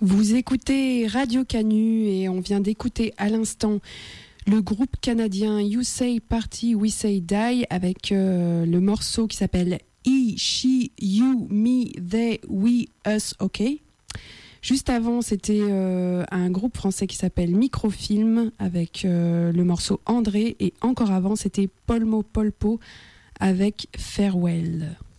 Vous écoutez Radio Canu et on vient d'écouter à l'instant le groupe canadien You Say Party, We Say Die avec le morceau qui s'appelle He, She, You, Me, They, We, Us, OK. Juste avant, c'était un groupe français qui s'appelle Microfilm avec le morceau André, et encore avant, c'était Polmo Polpo avec Farewell.